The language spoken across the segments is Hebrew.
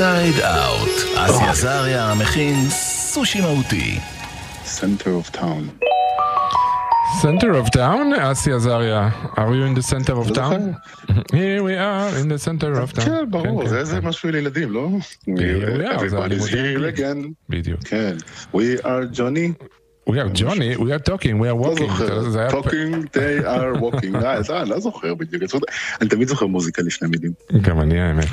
Inside Out. אסי עזריה מכין סושי מהותי. Center of Town. Center of Town? אסי עזריה. Are you in the center of town? Here we are in the center of town. כן, ברור, זה משהו לילדים, לא? Here we are, זה Everybody's here again. בדיוק. כן. We are Johnny. We are Johnny, we are talking, we are walking. Talking, they are walking. לא זוכר בדיוק. אני תמיד זוכר מוזיקה לפני מילים. גם אני האמת.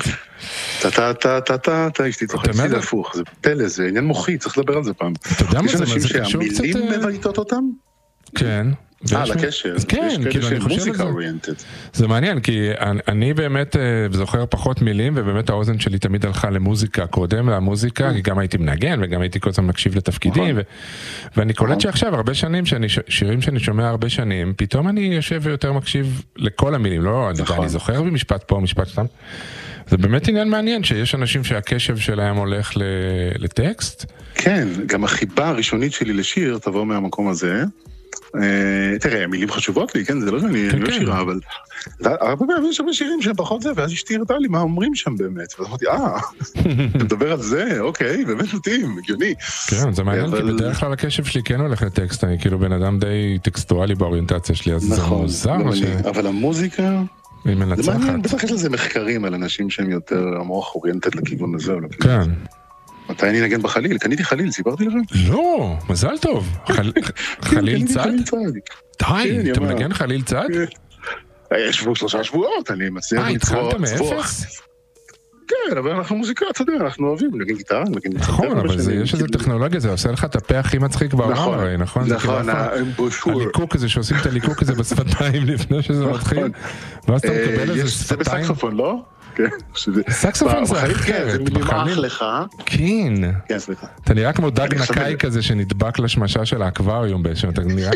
אתה אשתי צוחק, זה הפוך, זה פלא, זה עניין מוחי, צריך לדבר על זה פעם. אתה יודע מה זה? יש אנשים שהמילים מבייתות אותם? כן. לקשר. כן, כאילו אני חושב על זה. זה מעניין, כי אני באמת זוכר פחות מילים, ובאמת האוזן שלי תמיד הלכה למוזיקה קודם, למוזיקה, כי גם הייתי מנגן, וגם הייתי כל הזמן מקשיב לתפקידים, ואני קולט שעכשיו, הרבה שנים, שירים שאני שומע הרבה שנים, פתאום אני יושב ויותר מקשיב לכל המילים, לא, אני זוכר במשפט פה, משפט שם. זה באמת עניין מעניין, שיש אנשים שהקשב שלהם הולך לטקסט. כן, גם החיבה הראשונית שלי לשיר תבוא מהמקום הזה. תראה, המילים חשובות לי, כן, זה לא שאני לא שירה, אבל הרבה פעמים יש שם שירים שהם פחות זה, ואז אשתי הראתה לי מה אומרים שם באמת, ואז אמרתי, אתה מדבר על זה, אוקיי, באמת מתאים, הגיוני. כן, זה מעניין, כי בדרך כלל הקשב שלי כן הולך לטקסט, אני כאילו בן אדם די טקסטואלי באוריינטציה שלי, אז זה מוזר. אבל המוזיקה, היא מנצחת. זה מעניין, בטח יש לזה מחקרים על אנשים שהם יותר המוח אוריינטד לכיוון הזה. כן. מתי אני נגן בחליל? קניתי חליל, סיפרתי לכם? לא, מזל טוב. חליל צד? די, אתה מנגן חליל צד? ישבו 3 שבועות, אני מצליח התחלת מאפס? כן, אבל אנחנו מוזיקה, אתה יודע, אנחנו אוהבים, נגן גיטרה, נגן גיטרה. נכון, אבל יש איזו טכנולוגיה, זה עושה לך את הפה הכי מצחיק בעולם, הרי, נכון? נכון, הליקוק הזה, שעושים את הליקוק הזה בשפתיים לפני שזה מתחיל, ואז אתה מקבל איזה שפתיים. זה בסקסופון, לא? סקסופון זה אחרת. זה מילים אח לך. כן. כן, סליחה. אתה נראה כמו דג נקאי כזה שנדבק לשמשה של האקווריום באיזשהו, אתה נראה?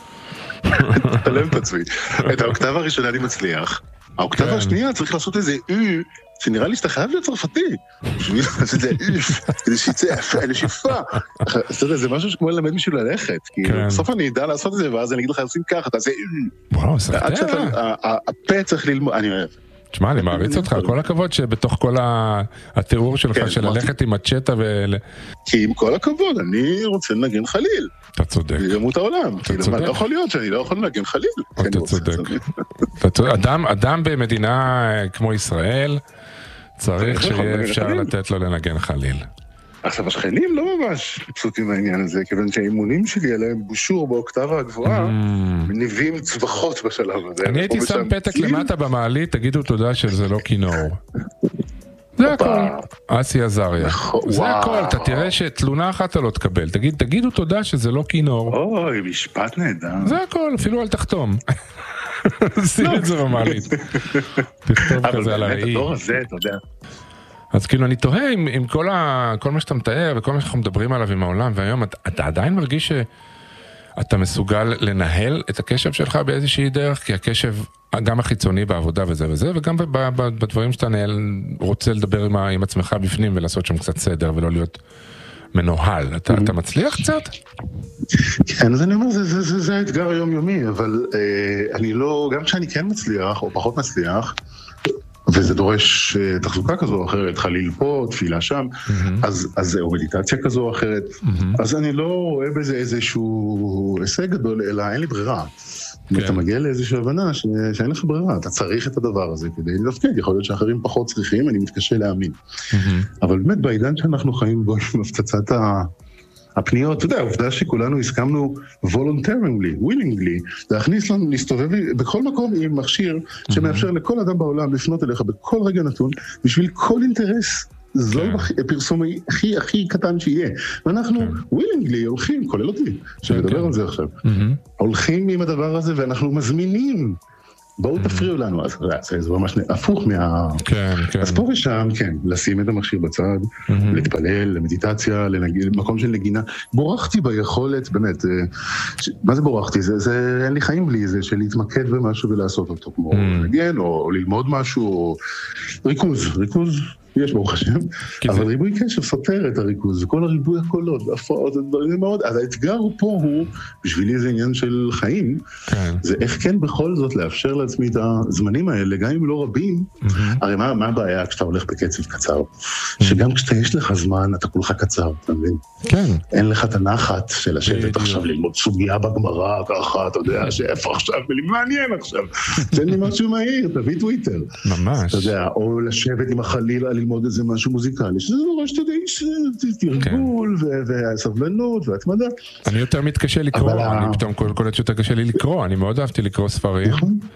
תלם את עצמי. את האוקטבה הראשונה אני מצליח. האוקטבה השנייה צריך לעשות איזה שנראה לי שאתה חייב להיות צרפתי. בשביל לעשות את זה כדי שיצא נשיפה. אתה יודע, זה משהו שכמו ללמד מישהו ללכת. כי בסוף אני אדע לעשות את זה, ואז אני אגיד לך, עושים ככה, אתה עושה וואו, סרטה. הפה צריך ללמוד, אני אוהב. תשמע, אני מעריץ אותך, כל הכבוד שבתוך כל התיאור שלך של ללכת עם הצ'טה כי עם כל הכבוד, אני רוצה לנגן חליל. אתה צודק. ימות העולם. לא יכול להיות שאני לא יכול לנגן חליל. אתה צודק. אדם במדינה כמו ישראל, צריך שיהיה אפשר לתת לו לנגן חליל. עכשיו, השכנים לא ממש פשוטים מהעניין הזה, כיוון שהאימונים שלי עליהם בושור באוקטבה הגבוהה, מניבים צווחות בשלב הזה. אני הייתי שם פתק למטה במעלית, תגידו תודה שזה לא כינור. זה הכל. אסי עזריה. זה הכל, אתה תראה שתלונה אחת אתה לא תקבל. תגידו תודה שזה לא כינור. אוי, משפט נהדר. זה הכל, אפילו אל תחתום. שים את זה במעלית. תכתוב כזה על הראי. אבל באמת הדור הזה, אתה יודע. אז כאילו אני תוהה עם כל מה שאתה מתאר וכל מה שאנחנו מדברים עליו עם העולם, והיום אתה עדיין מרגיש שאתה מסוגל לנהל את הקשב שלך באיזושהי דרך, כי הקשב גם החיצוני בעבודה וזה, וגם בדברים שאתה רוצה לדבר עם עצמך בפנים ולעשות שם קצת סדר ולא להיות מנוהל. אתה מצליח קצת? כן, אז אני אומר, זה האתגר היומיומי, אבל אני לא, גם כשאני כן מצליח או פחות מצליח, וזה דורש תחזוקה כזו או אחרת, חליל פה, תפילה שם, אז או מדיטציה כזו או אחרת, אז אני לא רואה בזה איזשהו הישג גדול, אלא אין לי ברירה. אתה מגיע לאיזושהי הבנה שאין לך ברירה, אתה צריך את הדבר הזה כדי לתפקד, יכול להיות שאחרים פחות צריכים, אני מתקשה להאמין. אבל באמת בעידן שאנחנו חיים בו עם הפצצת הפניות, אתה יודע, העובדה שכולנו הסכמנו voluntarily, willingly, להכניס לנו, להסתובב בכל מקום עם מכשיר שמאפשר לכל אדם בעולם לפנות אליך בכל רגע נתון, בשביל כל אינטרס, זו הפרסום הכי קטן שיהיה. ואנחנו willingly הולכים, כולל אותי, שנדבר על זה עכשיו, הולכים עם הדבר הזה ואנחנו מזמינים, בואו תפריעו לנו, אז זה ממש הפוך אז פה ושם, כן, לשים את המכשיר בצד, להתפלל, למדיטציה, למקום של נגינה. בורחתי ביכולת, באמת, מה זה בורחתי? אין לי חיים בלי זה, של להתמקד במשהו ולעשות אותו, כמו נגן, או ללמוד משהו, או ריכוז, יש ברוך השם, אבל ריבוי קשב סותר את הריכוז, וכל הריבוי הקולות, והפרעות, הדברים מאוד, אז האתגר פה הוא, בשבילי זה עניין של חיים, זה איך כן בכל זאת לאפשר לעצמי את הזמנים האלה, גם אם לא רבים, הרי מה הבעיה כשאתה הולך בקצב קצר? שגם כשאתה יש לך זמן, אתה כולך קצר, אתה מבין? כן. אין לך את הנחת של לשבת עכשיו ללמוד סוגיה בגמרא, ככה, אתה יודע, שאיפה עכשיו, מעניין עכשיו, תן לי משהו מהיר, תביא טוויטר. ממש. אתה יודע, או לשבת עם החליל, ללמוד איזה משהו מוזיקלי, שזה דבר שאתה יודע, תרגול, והסבלנות, והתמדה. אני יותר מתקשה לקרוא, אני פתאום קולט שיותר קשה לי לקרוא, אני מאוד אהבתי לקרוא ספרים.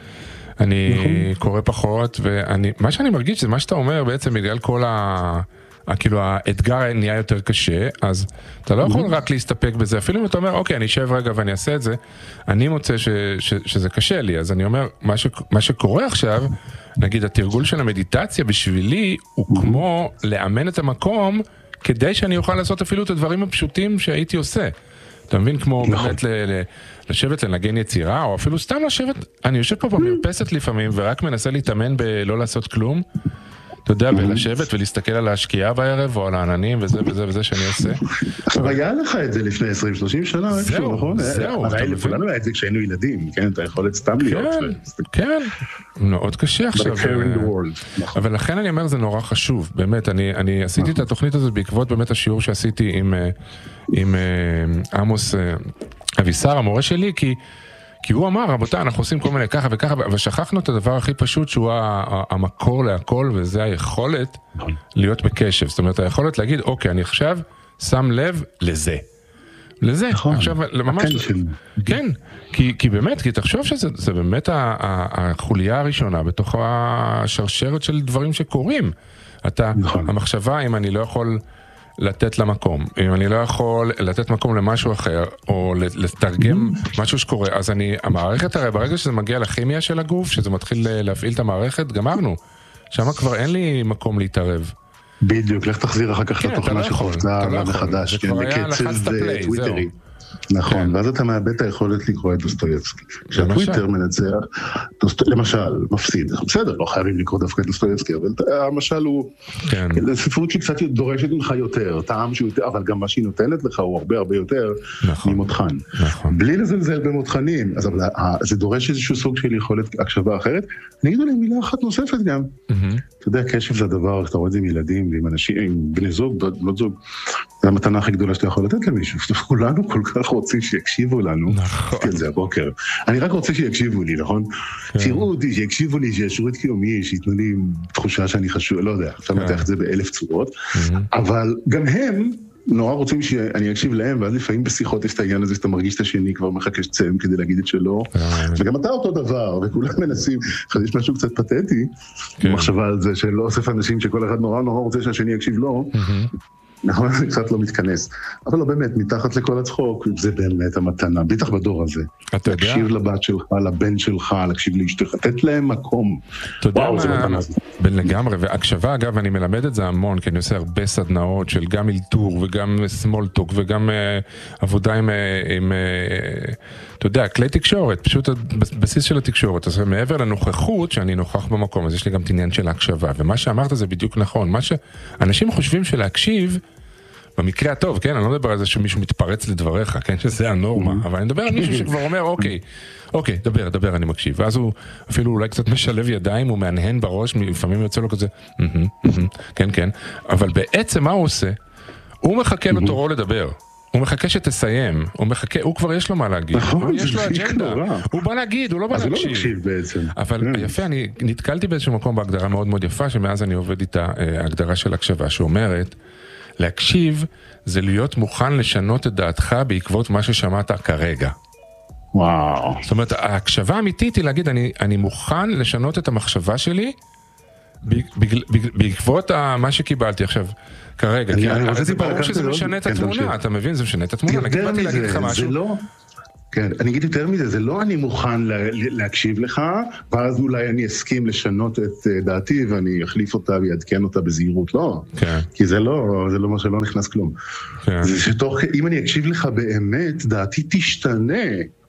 אני קורא פחות, ומה שאני מרגיש זה מה שאתה אומר בעצם בגלל כל כאילו האתגר נהיה יותר קשה, אז אתה לא יכול רק להסתפק בזה, אפילו אם אתה אומר, אוקיי, אני אשב רגע ואני אעשה את זה, אני מוצא שזה קשה לי, אז אני אומר, מה שקורה עכשיו, נגיד, התרגול של המדיטציה בשבילי, הוא כמו לאמן את המקום, כדי שאני אוכל לעשות אפילו את הדברים הפשוטים שהייתי עושה. אתה מבין? כמו באמת לשבת לנגן יצירה, או אפילו סתם לשבת, אני יושב פה במרפסת לפעמים, ורק מנסה להתאמן בלא לעשות כלום, אתה יודע, ולשבת ולהסתכל על השקיעה בערב, או על העננים, וזה וזה וזה שאני עושה. עכשיו, היה לך את זה לפני 20-30 שנה, איפשהו, נכון? זהו. לכולנו היה את זה כשהיינו ילדים, כן? אתה יכול סתם להיות. כן, מאוד קשה עכשיו. אבל לכן אני אומר, זה נורא חשוב, באמת, אני עשיתי את התוכנית הזאת בעקבות באמת השיעור שעשיתי עם עמוס אבישר, המורה שלי, כי הוא אמר, רבותיי, אנחנו עושים כל מיני ככה וככה, ושכחנו את הדבר הכי פשוט, שהוא המקור להכל, וזה היכולת להיות בקשב. זאת אומרת, היכולת להגיד, אוקיי, אני עכשיו שם לב לזה. לזה. עכשיו, ממש... כן, כי באמת, כי תחשוב שזה באמת החוליה הראשונה, בתוך השרשרת של דברים שקורים. המחשבה, אם אני לא יכול... לתת למקום. אם אני לא יכול לתת מקום למשהו אחר, או לתרגם משהו שקורה, אז המערכת הרי ברגע שזה מגיע לכימיה של הגוף, שזה מתחיל להפעיל את המערכת, גמרנו. שם כבר אין לי מקום להתערב. בדיוק, לך תחזיר אחר כך את התוכנה שחוזרה מחדש, בקצב טוויטרי. נכון, ואז אתה מאבד את היכולת לקרוא את דוסטויבסקי. כשהטוויטר מנצח, למשל, מפסיד. בסדר, לא חייבים לקרוא דווקא את דוסטויבסקי, אבל המשל הוא, הספרות שהיא קצת דורשת ממך יותר, טעם שהוא יותר, אבל גם מה שהיא נותנת לך הוא הרבה הרבה יותר ממותחן. בלי לזלזל במותחנים, אז זה דורש איזשהו סוג של יכולת הקשבה אחרת. אני אגיד עליהם מילה אחת נוספת גם. אתה יודע, קשב זה הדבר, אתה רואה את זה עם ילדים, עם אנשים, עם בני זוג, בנות זוג. זה המתנה הכי גדולה שאתה יכול לתת למישהו. כולנו כל כך רוצים שיקשיבו לנו. כן, זה הבוקר. אני רק רוצה שיקשיבו לי, נכון? שיראו אותי, שיקשיבו לי, שישרו את קיומי, שיתנו לי תחושה שאני חשוב, לא יודע, עכשיו מתח את זה ב1000 צורות. אבל גם הם נורא רוצים שאני אקשיב להם, ואז לפעמים בשיחות יש את העניין הזה שאתה מרגיש את השני כבר מחכה שצם כדי להגיד את שלו, וגם אתה אותו דבר, וכולם מנסים, יש משהו קצת פתטי, מחשבה על זה שלא אוסף אנשים שכל אחד נורא נורא רוצה שהשני יקשיב לו, נכון, זה קצת לא מתכנס. אבל לא באמת, מתחת לכל הצחוק, זה באמת המתנה, בטח בדור הזה. להקשיב לבת שלך, לבן שלך, להקשיב לאשתך, לתת להם מקום. וואו, זה מתנה. לגמרי, והקשבה, אגב, אני מלמד את זה המון, כי אני עושה הרבה סדנאות של גם אלתור וגם סמולטוק וגם עבודה עם אתה יודע, כלי תקשורת, פשוט הבסיס של התקשורת. אז מעבר לנוכחות, שאני נוכח במקום, אז יש לי גם עניין של ההקשבה, ומה שאמרת זה בדיוק נכון. מה שאנשים חושבים שלהקשיב, במקרה הטוב, כן, אני לא מדבר על זה שמישהו מתפרץ לדבריך, כן, שזה הנורמה, אבל אני מדבר על מישהו שכבר אומר, אוקיי, דבר, אני מקשיב, ואז הוא אפילו אולי קצת משלב ידיים, הוא מהנהן בראש, לפעמים יוצא לו כזה, כן, אבל בעצם מה הוא עושה? הוא מחכה לתורו לדבר. הוא מחכה שתסיים, הוא כבר יש לו מה להגיד, יש לו אג'נדה, הוא בא להגיד, הוא לא בא להקשיב. אבל יפה, אני נתקלתי באיזשהו מקום בהגדרה מאוד מאוד יפה, שמאז אני עובד איתה, הגדרה של הקשבה, שאומרת, להקשיב זה להיות מוכן לשנות את דעתך בעקבות מה ששמעת כרגע. וואו. זאת אומרת, ההקשבה האמיתית היא להגיד, אני מוכן לשנות את המחשבה שלי, בעקבות מה שקיבלתי עכשיו. כרגע, כי זה ברור שזה משנה את התמונה, אתה מבין? זה משנה את התמונה, נגיד באתי להגיד לך משהו. כן, אני אגיד יותר מזה, זה לא אני מוכן להקשיב לך, ואז אולי אני אסכים לשנות את דעתי, ואני אחליף אותה ויעדכן אותה בזהירות, לא. כי זה לא מה שלא נכנס כלום. זה שתוך, אם אני אקשיב לך באמת, דעתי תשתנה.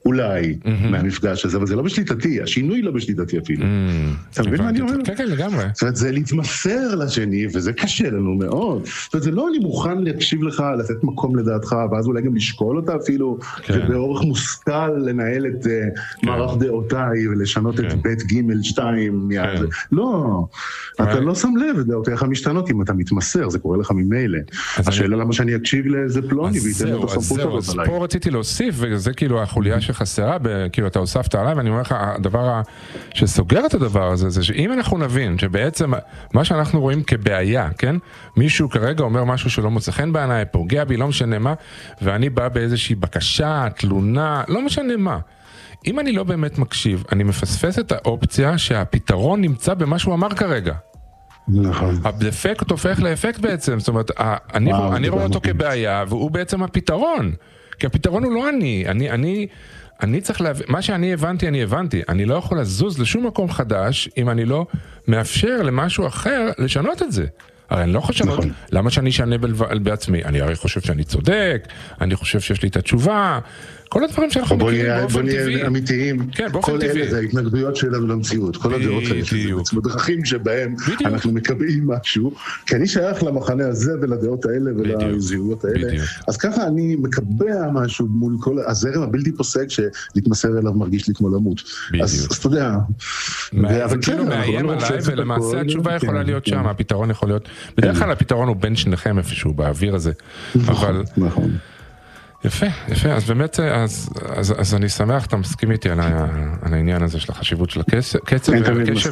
אולי מהמפגש הזה, אבל זה לא בשליטתי, השינוי לא בשליטתי אפילו. אתה מבין מה אני אומר? כן, כן, לגמרי. זאת אומרת, זה להתמסר לשני, וזה קשה לנו מאוד. זאת אומרת, זה לא אני מוכן להקשיב לך, לתת מקום לדעתך, ואז אולי גם לשקול אותה אפילו, ובאורך מושכל לנהל את מערך דעותיי, ולשנות את בית ג' 2 מיד. לא, אתה לא שם לב, דעותיך משתנות אם אתה מתמסר, זה קורה לך ממילא. השאלה למה שאני אקשיב לאיזה פלוני, וייתן לו את הסמכות הזאת עליי. אז פה רציתי להוסיף, וזה כאילו החוליה שחסרה, כאילו אתה הוספת עליי, ואני אומר לך, הדבר שסוגר את הדבר הזה, זה שאם אנחנו נבין שבעצם מה שאנחנו רואים כבעיה, כן? מישהו כרגע אומר משהו שלא מוצא חן בעיניי, פוגע בי, לא משנה מה, ואני בא באיזושהי בקשה, תלונה, לא משנה מה. אם אני לא באמת מקשיב, אני מפספס את האופציה שהפתרון נמצא במה שהוא אמר כרגע. נכון. הדפקט הופך לאפקט בעצם, זאת אומרת, אני רואה אותו כבעיה, והוא בעצם הפתרון. כי הפתרון הוא לא אני צריך להבין, מה שאני הבנתי, אני לא יכול לזוז לשום מקום חדש, אם אני לא מאפשר למשהו אחר לשנות את זה. הרי אני לא חושב, למה שאני אשנה בעצמי? אני הרי חושב שאני צודק, אני חושב שיש לי את התשובה, כל הדברים שאנחנו מכירים באופן טבעי. בוא נהיה אמיתיים, כל אלה זה ההתנגדויות שלנו למציאות, כל הדעות האלה, בדרכים שבהם אנחנו מקבעים משהו, כי אני שייך למחנה הזה ולדעות האלה ולזהויות האלה, אז ככה אני מקבע משהו מול כל הזרם הבלתי פוסק שלהתמסר אליו מרגיש לי כמו למות. אז אתה יודע, זה כאילו מאיים עליי, ולמעשה התשובה יכולה להיות שם, הפתרון יכול להיות, בדרך כלל הפתרון הוא בין שניכם איפשהו באוויר הזה, אבל... יפה, יפה, אז באמת, אז אני שמח, אתה מסכים איתי על העניין הזה של החשיבות של הקצב והקשב,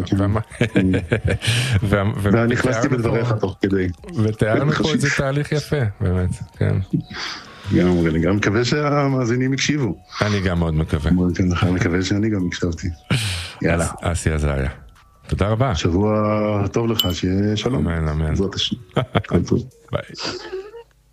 ואני נכנסתי בדבריך תוך כדי. ותיארנו פה איזה תהליך יפה, באמת, כן. אני גם מקווה שהמאזינים יקשיבו. אני גם מאוד מקווה. אני מקווה שאני גם הקשבתי. יאללה. אסי עזריה. תודה רבה. שבוע טוב לך, שיהיה שלום. אמן, אמן. זאת השם. כל טוב. ביי.